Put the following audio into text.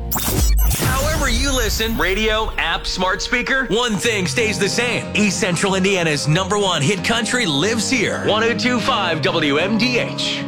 However you listen, radio, app, smart speaker, one thing stays the same. East Central Indiana's #1 hit country lives here. 102.5 WMDH.